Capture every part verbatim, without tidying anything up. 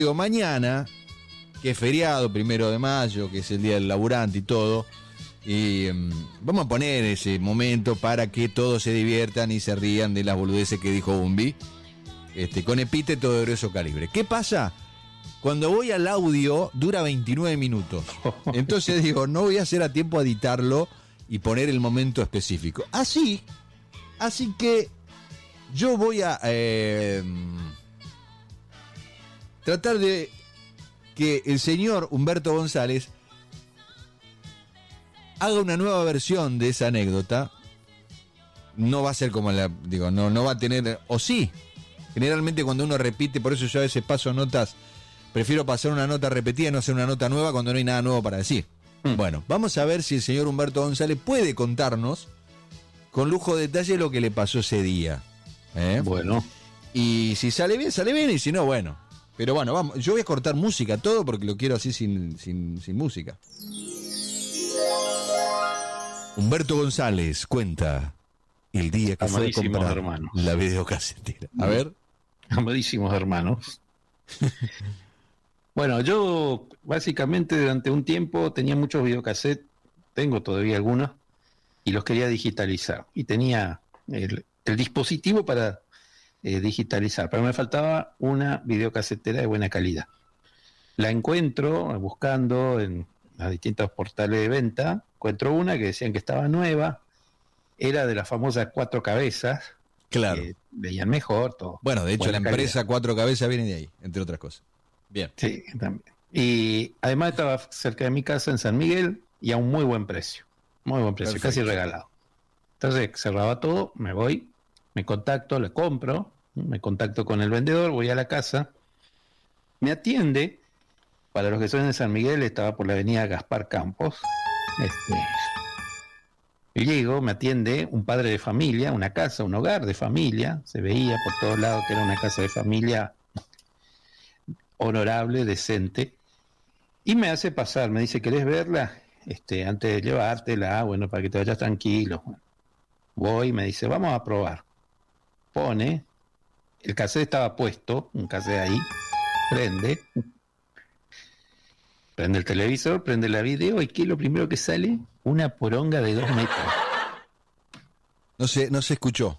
Digo, mañana, que es feriado, primero de mayo, que es el día del laburante y todo, y um, vamos a poner ese momento para que todos se diviertan y se rían de las boludeces que dijo Bumbi, este, con epíteto de grueso calibre. ¿Qué pasa? Cuando voy al audio dura veintinueve minutos. Entonces digo, no voy a hacer a tiempo a editarlo y poner el momento específico. Así, así que yo voy a eh, tratar de que el señor Humberto González haga una nueva versión de esa anécdota. No va a ser como la, digo, no, no va a tener, o sí. Generalmente cuando uno repite, por eso yo a veces paso notas, prefiero pasar una nota repetida y no hacer una nota nueva cuando no hay nada nuevo para decir. Mm. Bueno, vamos a ver si el señor Humberto González puede contarnos con lujo de detalle lo que le pasó ese día. ¿Eh? Bueno. Y si sale bien, sale bien, y si no, bueno. Pero bueno, vamos, yo voy a cortar música, todo, porque lo quiero así sin, sin, sin música. Humberto González cuenta el día que fue a comprar hermanos. La videocasetera. A ver. Amadísimos hermanos. Bueno, yo básicamente durante un tiempo tenía muchos videocassettes, tengo todavía algunos, y los quería digitalizar. Y tenía el, el dispositivo para eh, digitalizar, pero me faltaba una videocasetera de buena calidad. La encuentro buscando en los distintos portales de venta, encuentro una que decían que estaba nueva, era de las famosas cuatro cabezas. Claro. Que veían mejor, todo. Bueno, de hecho la empresa calidad. Cuatro Cabezas viene de ahí, entre otras cosas. Bien. Sí, también. Y además estaba cerca de mi casa en San Miguel y a un muy buen precio. Muy buen precio, perfecto. Casi regalado. Entonces cerraba todo, me voy, me contacto, le compro, me contacto con el vendedor, voy a la casa, me atiende, para los que son de San Miguel, estaba por la avenida Gaspar Campos. Este, llego, me atiende un padre de familia, una casa, un hogar de familia, se veía por todos lados que era una casa de familia honorable, decente, y me hace pasar, me dice, ¿querés verla? Este, antes de llevártela, bueno, para que te vayas tranquilo. Voy, me dice, vamos a probar. Pone, el cassette estaba puesto, un cassette ahí, prende, prende el televisor, prende la video, y ¿qué es lo primero que sale? Una poronga de dos metros. No se, no se escuchó.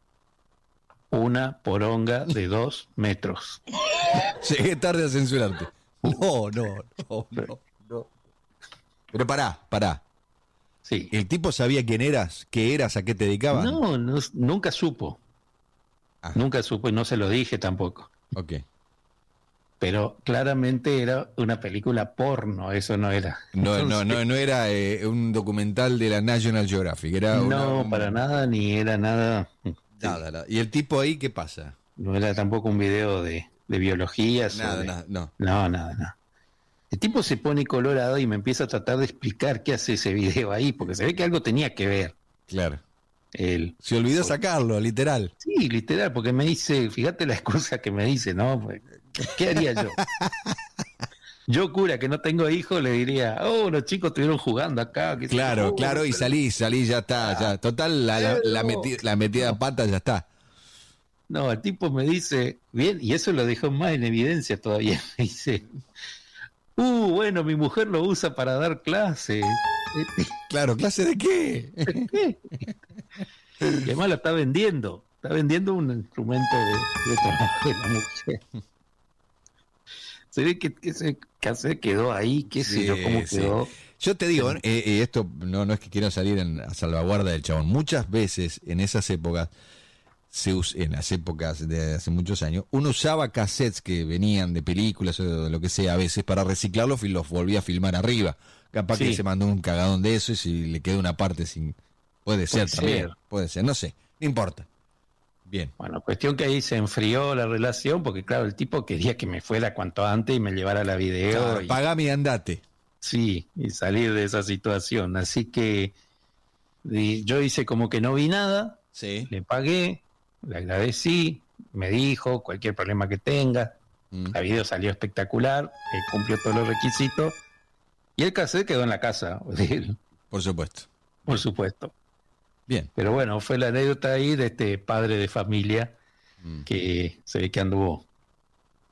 Una poronga de dos metros. Llegué tarde a censurarte. No, no, no, no, no. Pero pará, pará. Sí. ¿El tipo sabía quién eras? ¿Qué eras? ¿A qué te dedicabas? No, no, nunca supo. Ah. Nunca supo y no se lo dije tampoco. Ok. Pero claramente era una película porno, eso no era. No, Entonces, no, no, no era eh, un documental de la National Geographic. Era no, una, un... para nada, ni era nada. Nada, nada. ¿Y el tipo ahí qué pasa? No era tampoco un video de, de biología. Nada, sobre... nada, no. No, nada, nada. El tipo se pone colorado y me empieza a tratar de explicar qué hace ese video ahí, porque se ve que algo tenía que ver. Claro. El... Se olvidó sacarlo, literal. Sí, literal, porque me dice, fíjate la excusa que me dice, ¿no? ¿Qué haría yo? Yo, cura, que no tengo hijos, le diría, oh, los chicos estuvieron jugando acá. Que claro, se... oh, claro, y salí, salí, ya está. Ya. Total, la, la, la, meti la metida no. pata ya está. No, el tipo me dice, bien, y eso lo dejó más en evidencia todavía. Me dice, uh, bueno, mi mujer lo usa para dar clases. Claro, ¿clase de qué? ¿De qué? Y además la está vendiendo. Está vendiendo un instrumento de, de trabajo de la mujer. Se ve que, que ese cassette quedó ahí, qué sé sí, yo, cómo sí. quedó. Yo te digo, eh, eh, esto no, no es que quiero salir en, a salvaguarda del chabón. Muchas veces en esas épocas, se us, en las épocas de hace muchos años, uno usaba cassettes que venían de películas o de lo que sea a veces para reciclarlos y los volvía a filmar arriba. Capaz sí. que se mandó un cagadón de eso y si le queda una parte sin... Puede ser puede también, ser. puede ser, no sé, no importa. Bien. Bueno, cuestión que ahí se enfrió la relación, porque claro, el tipo quería que me fuera cuanto antes y me llevara la video. Claro, y... Pagame y andate. Sí, y salir de esa situación. Así que y yo hice como que no vi nada, sí. le pagué, le agradecí, me dijo cualquier problema que tenga. Mm. La video salió espectacular, él cumplió todos los requisitos y el cassette quedó en la casa de él. Por supuesto. Por supuesto. Bien. Pero bueno, fue la anécdota ahí de este padre de familia mm. que se ve que anduvo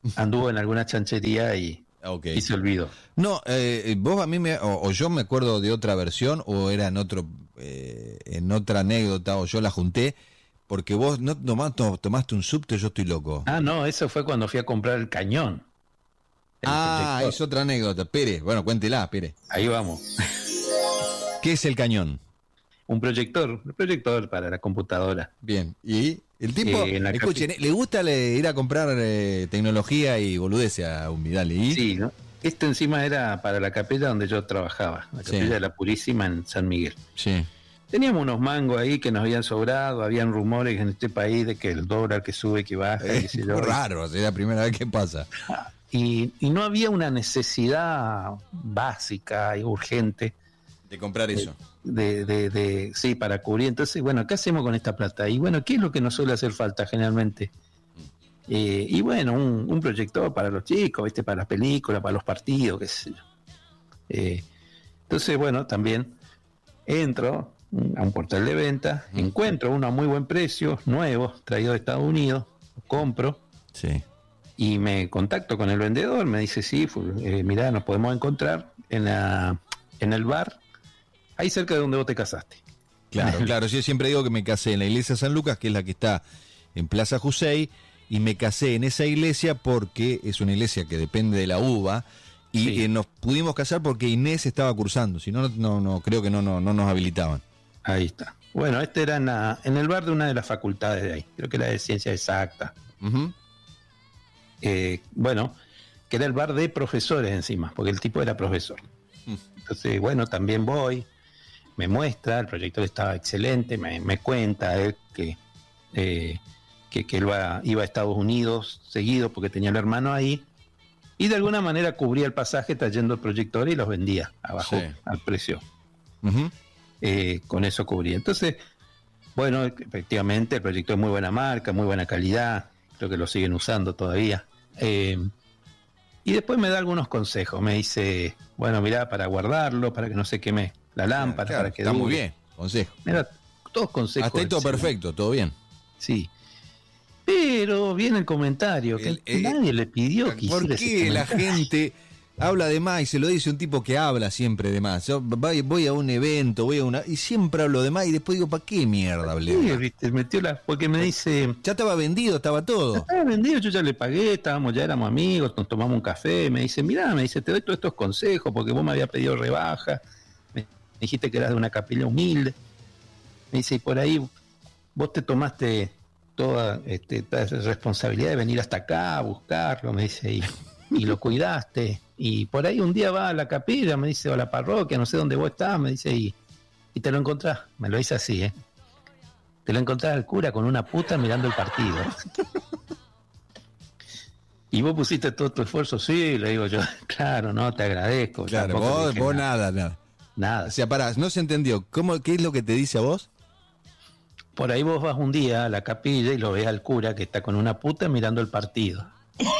anduvo en alguna chanchería y, okay. y se olvidó. No, eh, vos a mí me, o, o yo me acuerdo de otra versión, o era en otro, eh, en otra anécdota, o yo la junté, porque vos no tomaste, tomaste un subte, yo estoy loco. Ah, no, eso fue cuando fui a comprar el cañón. El ah, proyector. Es otra anécdota. Pere, bueno, cuéntela, Pere. Ahí vamos. ¿Qué es el cañón? Un proyector, un proyector para la computadora. Bien, y el tipo, eh, escuchen, capi- ¿le gusta le, ir a comprar eh, tecnología y boludeces a un Vidal? ¿Y? Sí, ¿no? Este encima era para la capilla donde yo trabajaba, la capilla sí. de la Purísima en San Miguel. Sí. Teníamos unos mangos ahí que nos habían sobrado, habían rumores en este país de que el dólar que sube, que baja, eh, qué sé yo. Raro, es la primera vez que pasa. Y, y no había una necesidad básica y urgente de comprar eso. De, de, de, de, sí, para cubrir. Entonces, bueno, ¿qué hacemos con esta plata? Y bueno, ¿qué es lo que nos suele hacer falta generalmente? Eh, y bueno, un, un proyector para los chicos, ¿viste? Para las películas, para los partidos, qué sé yo. Eh, entonces, bueno, también entro a un portal de venta, mm. encuentro uno a muy buen precio, nuevo, traído de Estados Unidos, lo compro. Sí. Y me contacto con el vendedor, me dice, sí, eh, mirá, nos podemos encontrar en, la, en el bar, ahí cerca de donde vos te casaste. Claro, claro, yo siempre digo que me casé en la iglesia de San Lucas, que es la que está en Plaza Jusey, y me casé en esa iglesia porque es una iglesia que depende de la U B A, y sí. eh, nos pudimos casar porque Inés estaba cursando, si no, no, no creo que no, no, no nos habilitaban. Ahí está. Bueno, este era en, la, en el bar de una de las facultades de ahí, creo que era de Ciencia Exacta. Uh-huh. Eh, bueno, que era el bar de profesores encima, porque el tipo era profesor. Mm. Entonces, bueno, también voy, me muestra, el proyector estaba excelente, me, me cuenta él que, eh, que, que él va, iba a Estados Unidos seguido porque tenía el hermano ahí, y de alguna manera cubría el pasaje trayendo el proyector y los vendía abajo, sí. al precio. Uh-huh. Eh, con eso cubría. Entonces, bueno, efectivamente el proyector es muy buena marca, muy buena calidad, creo que lo siguen usando todavía. Eh, y después me da algunos consejos. Me dice, bueno, mirá, para guardarlo, para que no se queme la lámpara, claro, para que está dure. Muy bien, consejo. Mira, todos consejos. Hasta ahí todo perfecto, todo bien. Sí. Pero viene el comentario, que el, eh, nadie le pidió que ¿por hiciera qué la gente habla de más y se lo dice un tipo que habla siempre de más? Yo voy a un evento, voy a una y siempre hablo de más y después digo, ¿para qué mierda hablé? Sí, viste, metió la, porque me dice, ya estaba vendido, estaba todo. Ya estaba vendido, yo ya le pagué, estábamos, ya éramos amigos, nos tomamos un café, me dice, mirá, me dice, te doy todos estos consejos porque vos me habías pedido rebaja, me dijiste que eras de una capilla humilde. Me dice, y por ahí vos te tomaste toda este, esa responsabilidad de venir hasta acá a buscarlo, me dice, y, y lo cuidaste. Y por ahí un día va a la capilla, me dice, o a la parroquia, no sé dónde vos estás, me dice, y, y te lo encontrás. Me lo dice así, ¿eh? Te lo encontrás al cura con una puta mirando el partido. Y vos pusiste todo tu esfuerzo, sí, le digo yo, claro, no, te agradezco. Claro, vos, vos nada, nada. Nada. O sea, pará, no se entendió. ¿Cómo, ¿Qué es lo que te dice a vos? Por ahí vos vas un día a la capilla y lo ves al cura que está con una puta mirando el partido.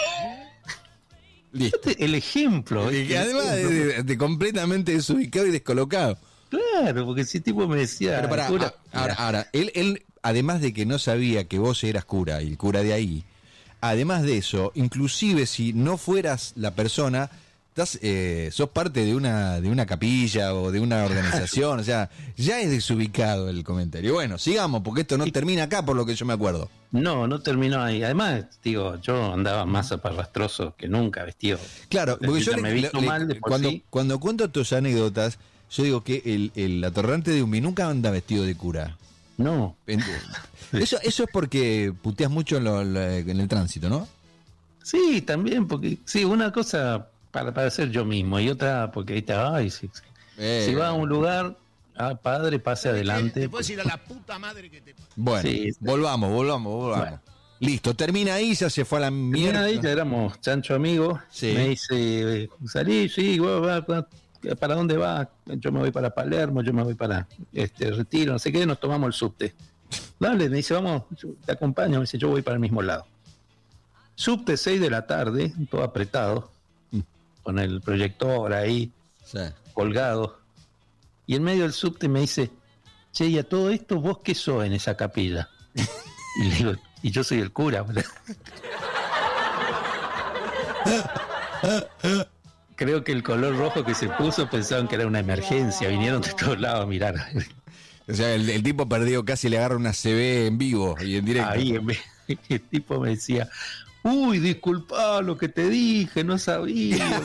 Listo. El ejemplo. Y que además de, de, de completamente desubicado y descolocado. Claro, porque ese tipo me decía... Pero pará, cura, a, ahora, ahora él, él, además de que no sabía que vos eras cura y el cura de ahí, además de eso, inclusive si no fueras la persona... Estás, eh, sos parte de una de una capilla o de una organización, o sea, ya es desubicado el comentario. Bueno, sigamos, porque esto no termina acá por lo que yo me acuerdo. No, no terminó ahí. Además, digo, yo andaba más aparrastroso que nunca, vestido. Claro, porque yo me le, visto le, mal de por cuando, sí. cuando cuento tus anécdotas, yo digo que el, el atorrante de Umi nunca anda vestido de cura. No. Eso, eso es porque puteas mucho en, lo, en el tránsito, ¿no? Sí, también, porque sí, una cosa... Para, para ser yo mismo, y otra porque ahí está, ay, si, eh, si va a un lugar, ah, padre, pase adelante. Te puedes ir a la puta madre que te... Bueno, sí, volvamos, volvamos, volvamos. Bueno. Listo, termina ahí, ya se fue a la mierda. Termina ahí, ya éramos chancho amigos. Sí. Me dice, salí, sí, va, va, ¿para dónde va? Yo me voy para Palermo, yo me voy para este Retiro, no sé qué, nos tomamos el subte. Dale, me dice, vamos, te acompaño, me dice, yo voy para el mismo lado. Subte seis de la tarde, todo apretado. Con el proyector ahí, sí, colgado. Y en medio del subte me dice, che, y a todo esto, ¿vos qué sos en esa capilla? Y le digo, y yo soy el cura. Creo que el color rojo que se puso pensaban que era una emergencia, vinieron de todos lados a mirar. O sea, el, el tipo perdido casi le agarra una C B en vivo y en directo. Ahí el tipo me decía, uy, disculpa lo que te dije, no sabía.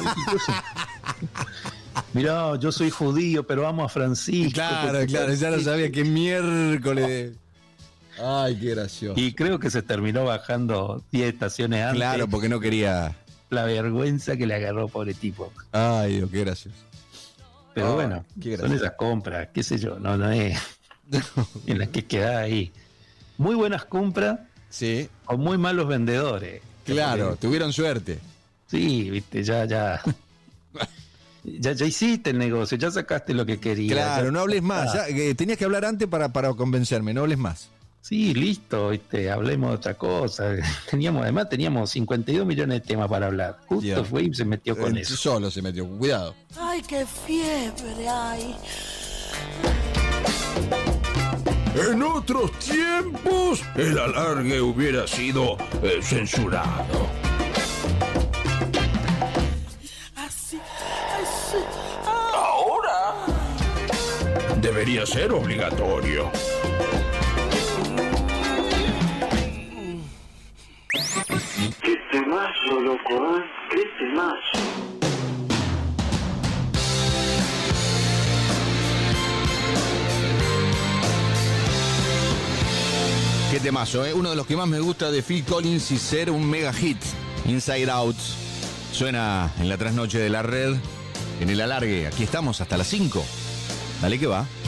Mirá, yo soy judío, pero amo a Francisco. Claro, claro, ya no sabía qué miércoles. Ay, qué gracioso. Y creo que se terminó bajando diez estaciones antes. Claro, porque no quería. La vergüenza que le agarró, pobre tipo. Ay, Dios, qué gracioso. Pero Ay, bueno, son esas compras, qué sé yo, no, no es en las que queda ahí. Muy buenas compras, sí, o muy malos vendedores. Claro, Porque, tuvieron suerte. Sí, viste, ya, ya. Ya, ya hiciste el negocio, ya sacaste lo que querías. Claro, ya, no hables más. Ya, eh, tenías que hablar antes para, para convencerme, no hables más. Sí, listo, viste, hablemos de otra cosa. Teníamos, además teníamos cincuenta y dos millones de temas para hablar. Justo Yeah. fue y se metió con Eh, eso. Solo se metió, cuidado. Ay, qué fiebre hay. En otros tiempos, el alargue hubiera sido eh, censurado. Así, así. Ah. Ahora debería ser obligatorio. Qué temazo, loco, ¿eh? Qué temazo. Qué temazo, ¿eh? Uno de los que más me gusta de Phil Collins y ser un mega hit. Inside Out. Suena en la trasnoche de la red, en el alargue. Aquí estamos hasta las cinco. Dale que va.